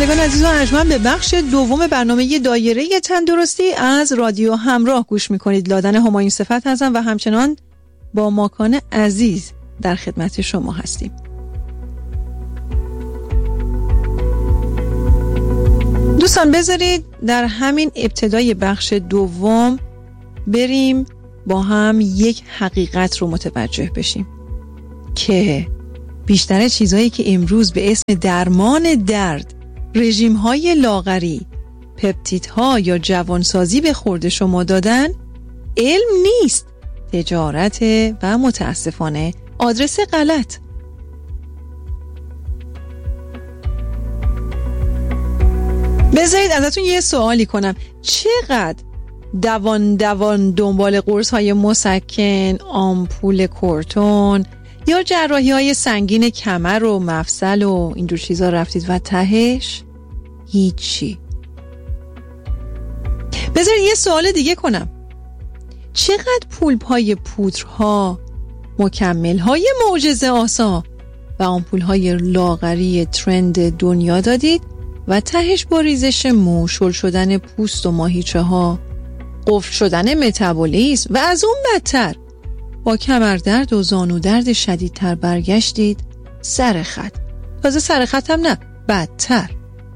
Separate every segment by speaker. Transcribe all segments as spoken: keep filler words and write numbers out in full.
Speaker 1: شنوندگان عزیز و ارجمند، به بخش دوم برنامه دایره تندرستی از رادیو همراه گوش میکنید. لادن همایون صفت هستم و همچنان با ماکان عزیز در خدمت شما هستیم. دوستان بذارید در همین ابتدای بخش دوم بریم با هم یک حقیقت رو متوجه بشیم که بیشتر چیزهایی که امروز به اسم درمان درد، رژیم‌های لاغری، پپتیدها یا جوانسازی به خورد شما دادن علم نیست، تجارت و متاسفانه آدرس غلط. بذارید ازتون یه سوالی کنم، چقدر دوان دوان دنبال قرص‌های مسکن، آمپول کورتون یا جراحی‌های سنگین کمر و مفصل و اینجور چیزا رفتید و تهش هیچی؟ بذارید یه سوال دیگه کنم، چقدر پولپای پودرها، مکمل‌های معجزه آسا و آمپول‌های لاغری ترند دنیا دادید و تهش با ریزش مو، شل شدن پوست و ماهیچه ها، قفل شدن متابولیسم و از اون بدتر با کمردرد و زانودرد شدیدتر برگشتید سر خط. تازه سر خط هم نه، بدتر.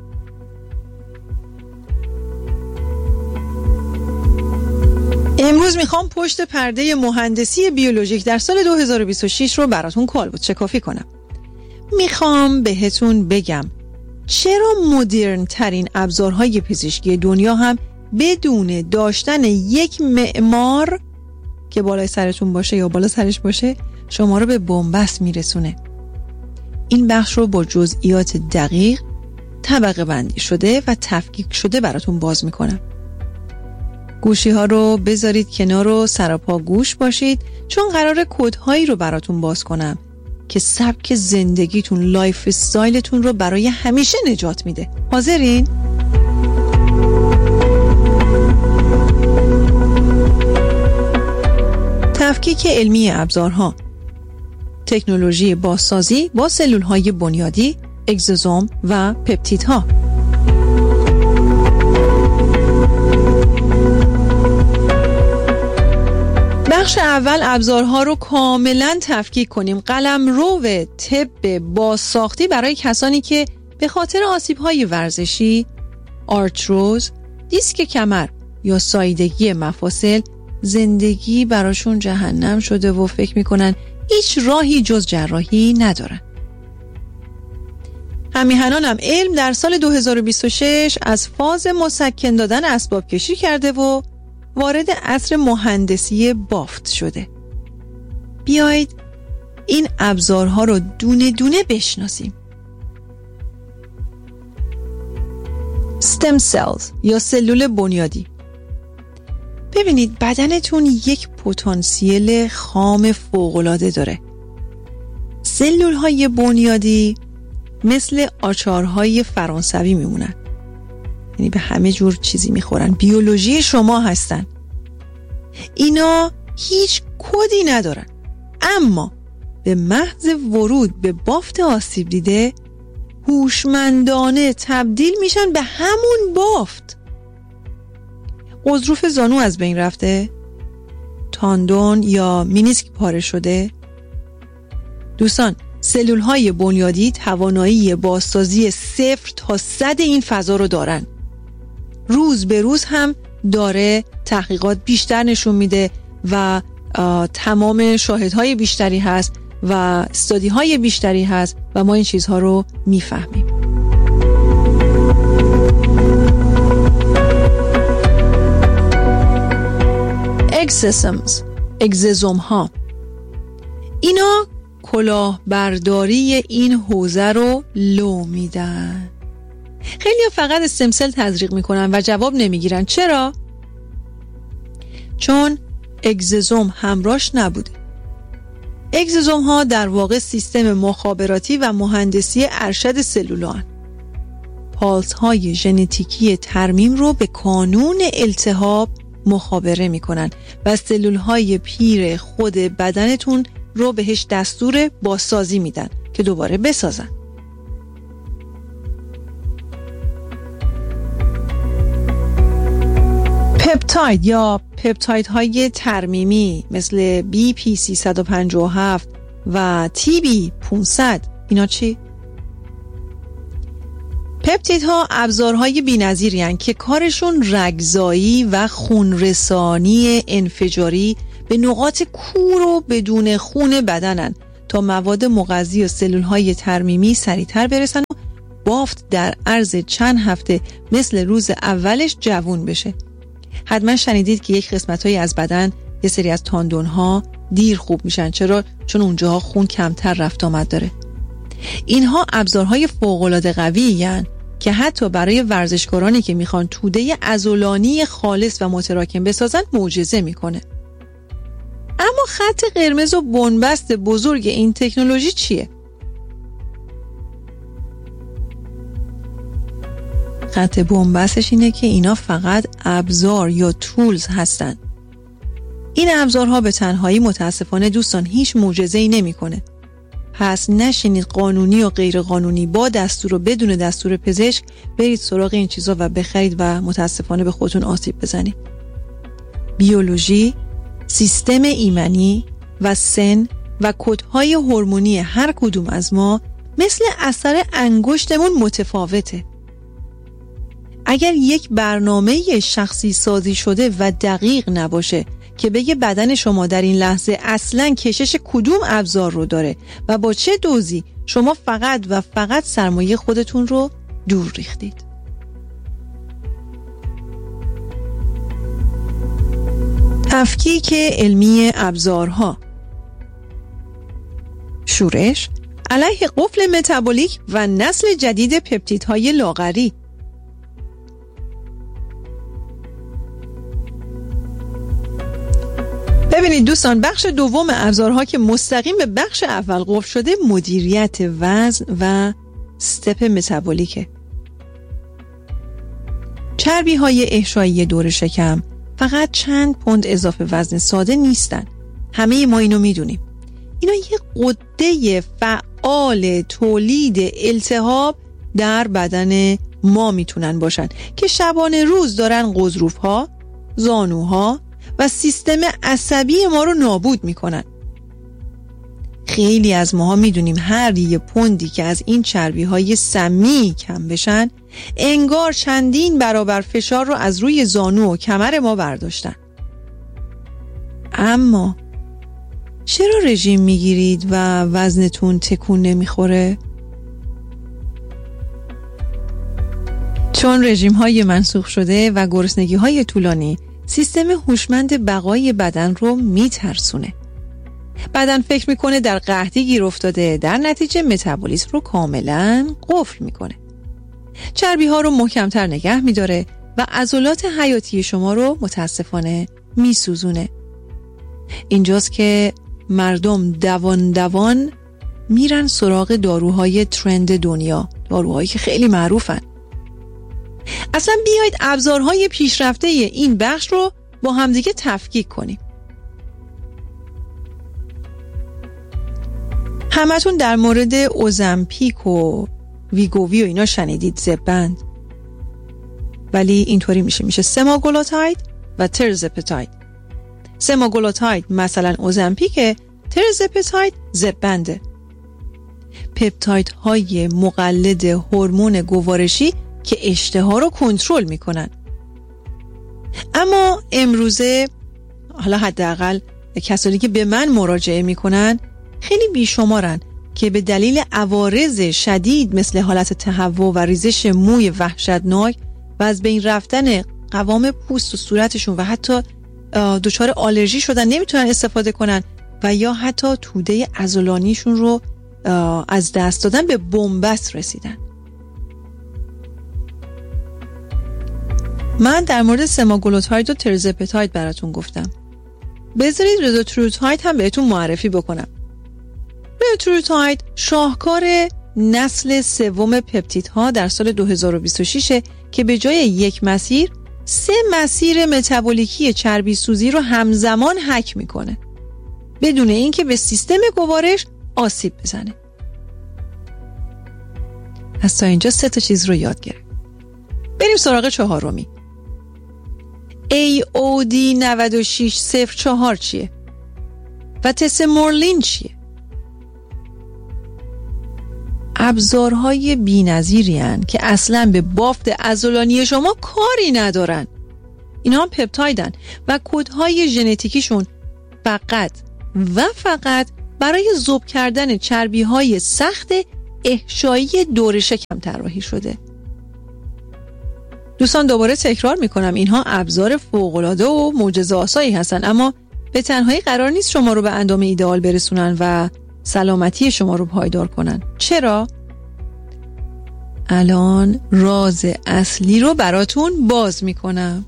Speaker 1: امروز میخوام پشت پرده مهندسی بیولوژیک در سال دو هزار و بیست و شش رو براتون کالبد شکافی کنم. میخوام بهتون بگم چرا مدرن ترین ابزارهای پزشکی دنیا هم بدون داشتن یک معمار که بالای سرتون باشه یا بالا سرش باشه شما رو به بنبست میرسونه. این بخش رو با جزئیات دقیق طبقه بندی شده و تفکیک شده براتون باز میکنم. گوشی ها رو بذارید کنار و سراپا گوش باشید، چون قراره کدهایی رو براتون باز کنم که سبک زندگیتون، لایف استایلتون رو برای همیشه نجات میده. حاضرین؟ تفکیک علمی ابزارها، تکنولوژی بازسازی با سلول‌های بنیادی، اگزوزوم و پپتیدها. بخش اول ابزارها رو کاملا تفکیک کنیم. قلمرو طب بازساختی برای کسانی که به خاطر آسیب‌های ورزشی، آرتروز، دیسک کمر یا ساییدگی مفاصل زندگی براشون جهنم شده و فکر میکنن هیچ راهی جز جراحی ندارن. همیهنان هم علم در سال دو هزار و بیست و شش از فاز مسکن دادن اسباب کشی کرده و وارد عصر مهندسی بافت شده. بیایید این ابزارها رو دونه دونه بشناسیم. stem cells یا سلول بنیادی. ببینید بدنتون یک پتانسیل خام فوق‌العاده داره. سلول‌های بنیادی مثل آچارهای فرانسوی میمونن، یعنی به همه جور چیزی میخورن، بیولوژی شما هستن. اینا هیچ کدی ندارن، اما به محض ورود به بافت آسیب دیده هوشمندانه تبدیل میشن به همون بافت. غضروف زانو از بین رفته؟ تاندون یا مینیسک پاره شده؟ دوستان، سلول‌های بنیادی توانایی بازسازی صفر تا صد این فضا رو دارن. روز به روز هم داره تحقیقات بیشتر نشون میده و تمام شاهدهای بیشتری هست و استادی‌های بیشتری هست و ما این چیزها رو میفهمیم. اگزوسومز، اگزوزوم ها، اینا کلاه برداری این حوزه رو لو میدن. خیلی فقط استم سل تزریق میکنن و جواب نمیگیرن. چرا؟ چون اگزوزوم همراهش نبوده. اگزوزوم ها در واقع سیستم مخابراتی و مهندسی ارشد سلولان. پالس های ژنتیکی ترمیم رو به کانون التهاب مخابره میکنن و سلول های پیر خود بدنتون رو بهش دستور بازسازی میدن که دوباره بسازن. پپتاید یا پپتاید های ترمیمی مثل بی پی سیصد و پنجاه و هفت و تی بی پانصد، اینا چی؟ پپتیدها ابزارهای بی‌نظیری هستند که کارشون رگزایی و خونرسانی انفجاری به نقاط کور و بدون خون بدنن تا مواد مغذی و سلولهای ترمیمی سریعتر برسن و بافت در عرض چند هفته مثل روز اولش جوون بشه. حتما شنیدید که یک قسمت‌هایی از بدن، یه سری از تاندون‌ها دیر خوب میشن. چرا؟ چون اونجاها خون کمتر رفت آمد داره. اینها ابزارهای فوق‌العاده قوی‌ای هستند که حتی برای ورزشکارانی که میخوان توده عضلانی خالص و متراکم بسازن معجزه میکنه. اما خط قرمز و بنبست بزرگ این تکنولوژی چیه؟ خط بنبستش اینه که اینا فقط ابزار یا تولز هستن. این ابزارها به تنهایی متاسفانه دوستان هیچ معجزه‌ای نمیکنه. پس نشینید قانونی و غیر قانونی با دستور و بدون دستور پزشک برید سراغ این چیزا و بخرید و متاسفانه به خودتون آسیب بزنید. بیولوژی، سیستم ایمنی و سن و کدهای هورمونی هر کدوم از ما مثل اثر انگشتمون متفاوته. اگر یک برنامه شخصی سازی شده و دقیق نباشه که بگه بدن شما در این لحظه اصلاً کشش کدوم ابزار رو داره و با چه دوزی، شما فقط و فقط سرمایه خودتون رو دور ریختید. تفکیک علمی ابزارها، شورش علیه قفل متابولیک و نسل جدید پپتیدهای لاغری. ببینید دوستان، بخش دوم ابزارها که مستقیم به بخش اول قفل شده مدیریت وزن و استپ متابولیکه. چربی های احشایی دور شکم فقط چند پوند اضافه وزن ساده نیستن. همه ما اینو میدونیم. اینا یه غده فعال تولید التهاب در بدن ما میتونن باشن که شبانه روز دارن غضروف‌ها، زانوها و سیستم عصبی ما رو نابود میکنن. خیلی از ماها میدونیم هر یه پوندی که از این چربی های سمی کم بشن انگار چندین برابر فشار رو از روی زانو و کمر ما برداشتن. اما چرا رژیم میگیرید و وزنتون تکون نمیخوره؟ چون رژیم های منسوخ شده و گرسنگی های طولانی سیستم هوشمند بقای بدن رو میترسونه. بدن فکر میکنه در قحطی گیر افتاده، در نتیجه متابولیسم رو کاملا قفل میکنه. چربی ها رو محکمتر نگه میداره و عضلات حیاتی شما رو متاسفانه میسوزونه. اینجاست که مردم دوان دوان میرن سراغ داروهای ترند دنیا، داروهایی که خیلی معروفن. اصلا بیایید ابزارهای پیشرفته این بخش رو با همدیگه تفکیک کنیم. همتون در مورد اوزمپیک و ویگووی و اینا شنیدید، زبند. ولی اینطوری میشه میشه سماگلوتاید و ترزپتاید. سماگلوتاید مثلا اوزمپیکه، ترزپتاید زبنده. پپتاید های مقلد هورمون گوارشی که اشتها رو کنترل میکنن. اما امروزه حالا حداقل کسانی که به من مراجعه میکنن خیلی بیشمارن که به دلیل عوارض شدید مثل حالت تهوع و ریزش موی وحشتناک و از بین رفتن قوام پوست و صورتشون و حتی دچار آلرژی شدن نمیتونن استفاده کنن و یا حتی توده عضلانیشون رو از دست دادن، به بنبست رسیدن. من در مورد سماگلوتاید و ترزپتاید براتون گفتم. بذارید رزوتروتاید هم بهتون معرفی بکنم. رزوتروتاید شاهکار نسل سوم پپتیدها در سال دو هزار و بیست و شش که به جای یک مسیر سه مسیر متابولیکی چربی سوزی رو همزمان هک میکنه بدون اینکه به سیستم گوارش آسیب بزنه. از تا اینجا سه تا چیز رو یاد گرفت. بریم سراغ چهارمی. ای او دی نه شش صفر چهار چیه؟ و تست مورلین چیه؟ ابزارهای بی‌نظیری هستند که اصلا به بافت عضلانی شما کاری ندارن. اینا هم پپتایدن و کدهای ژنتیکیشون فقط و فقط برای ذوب کردن چربی‌های سخت احشایی دور شکم طراحی شده. دوستان دوباره تکرار میکنم، اینها ابزار فوق‌العاده و معجزه‌آسایی هستن، اما به تنهایی قرار نیست شما رو به اندام ایدئال برسونن و سلامتی شما رو پایدار کنن. چرا؟ الان راز اصلی رو براتون باز میکنم.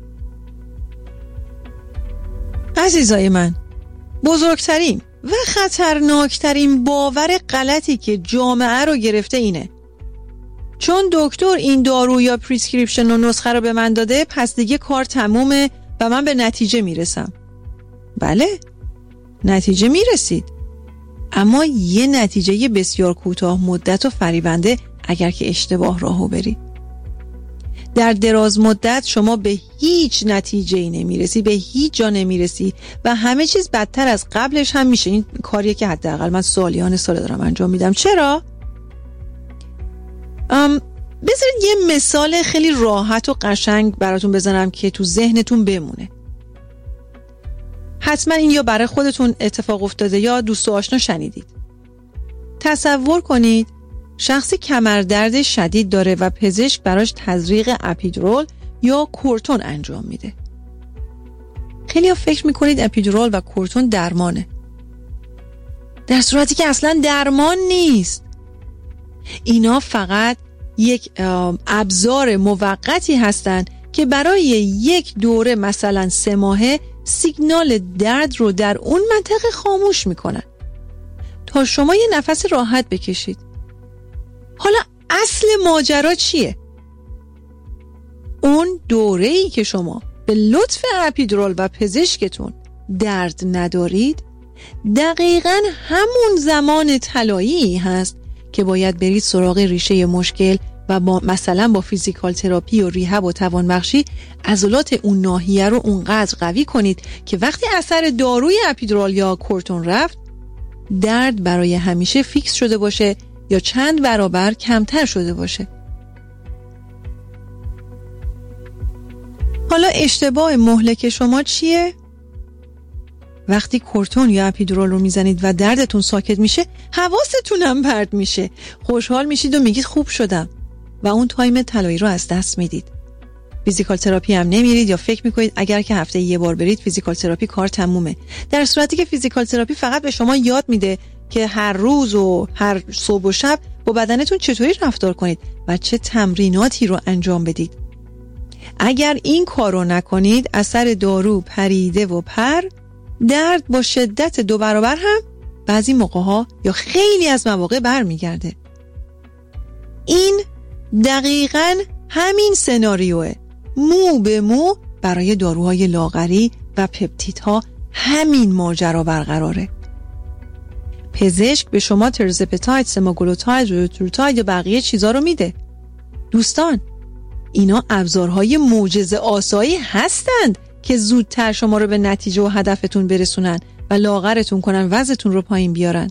Speaker 1: عزیزای من، بزرگترین و خطرناکترین باور غلطی که جامعه رو گرفته اینه چون دکتر این دارو یا پریسکریپشن و نسخه رو به من داده پس دیگه کار تمومه و من به نتیجه میرسم. بله، نتیجه میرسید، اما یه نتیجه بسیار کوتاه مدت و فریبنده اگر که اشتباه راهو برید. در دراز مدت شما به هیچ نتیجه‌ای نمیرسی، به هیچ جا نمیرسی و همه چیز بدتر از قبلش هم میشه. این کاریه که حداقل من سالیان سال دارم انجام میدم. چرا؟ ام بذارید یه مثال خیلی راحت و قشنگ براتون بزنم که تو ذهنتون بمونه. حتما این یا برای خودتون اتفاق افتاده یا دوست و آشنا شنیدید. تصور کنید شخصی کمردرد شدید داره و پزشک براش تزریق اپیدورال یا کورتون انجام میده. خیلی ها فکر میکنید اپیدورال و کورتون درمانه، در صورتی که اصلا درمان نیست. اینا فقط یک ابزار موقتی هستند که برای یک دوره مثلا سه ماهه سیگنال درد رو در اون منطقه خاموش میکنن تا شما یه نفس راحت بکشید. حالا اصل ماجرا چیه؟ اون دوره‌ای که شما به لطف اپیدورال و پزشکتون درد ندارید دقیقاً همون زمان طلایی هست که باید برید سراغ ریشه مشکل و با مثلا با فیزیکال تراپی و ریهب و توانبخشی عضلات اون ناحیه رو اونقدر قوی کنید که وقتی اثر داروی اپیدورال یا کورتون رفت درد برای همیشه فیکس شده باشه یا چند برابر کمتر شده باشه. حالا اشتباه مهلک شما چیه؟ وقتی کورتون یا اپیدورال رو میزنید و دردتون ساکت میشه حواستون هم پرت میشه، خوشحال میشید و میگید خوب شدم و اون تایم طلایی رو از دست میدید. فیزیکال تراپی هم نمیرید یا فکر میکنید اگر که هفته یه بار برید فیزیکال تراپی کار تمومه، در صورتی که فیزیکال تراپی فقط به شما یاد میده که هر روز و هر صبح و شب با بدنتون چطوری رفتار کنید و چه تمریناتی رو انجام بدید. اگر این کار رو نکنید اثر دارو پریده و پر، درد با شدت دو برابر هم بعضی موقع ها یا خیلی از مواقع برمیگرده. این دقیقاً همین سناریوه، مو به مو برای داروهای لاغری و پپتیدها همین ماجرا برقراره. پزشک به شما ترزپتاید، سماگلوتاید، روتروتاید یا بقیه چیزا رو میده. دوستان، اینا ابزارهای معجزه آسایی هستند که زودتر شما رو به نتیجه و هدفتون برسونن و لاغرتون کنن، وزنتون رو پایین بیارن.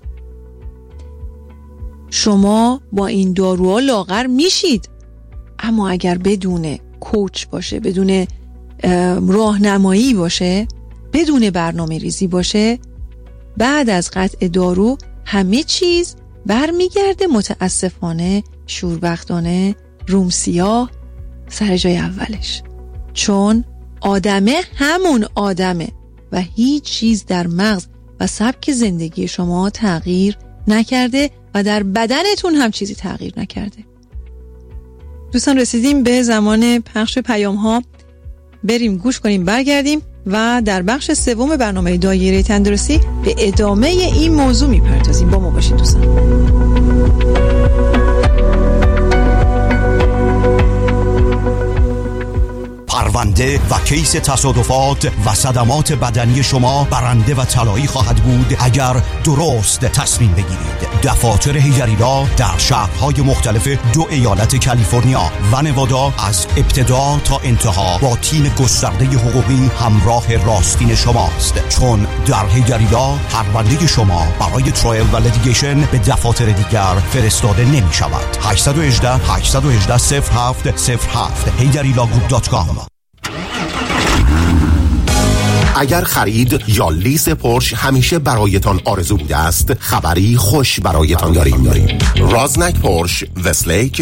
Speaker 1: شما با این داروها لاغر میشید، اما اگر بدون کوچ باشه، بدون راهنمایی باشه، بدون برنامه ریزی باشه، بعد از قطع دارو همه چیز برمیگرده متاسفانه شوربختانه روم سیاه سر جای اولش، چون آدمه همون آدمه و هیچ چیز در مغز و سبک زندگی شما تغییر نکرده و در بدنتون هم چیزی تغییر نکرده. دوستان، رسیدیم به زمان پخش پیام ها. بریم گوش کنیم، برگردیم و در بخش سوم برنامه دایره تندرستی به ادامه این موضوع میپردازیم. با ما باشید دوستان.
Speaker 2: پرونده آینده و کیس تصادفات و صدمات بدنی شما برنده و طلایی خواهد بود اگر درست تصمیم بگیرید. دفاتر حیدری‌لا در شهرهای مختلف دو ایالت کالیفرنیا و نوادا از ابتدا تا انتها با تیم گسترده حقوقی همراه راستین شماست، چون در حیدری‌لا پرونده شما برای ترایل و لیتیگیشن به دفاتر دیگر فرستاده نمی شود. هشت یک هشت هشت یک هشت صفر هفت صفر هفت حیدری‌لا گروپ دات کام.
Speaker 3: اگر خرید یا لیز پورش همیشه برایتان آرزو بوده است، خبری خوش برایتان داریم. رازنک پورش، وستلیک،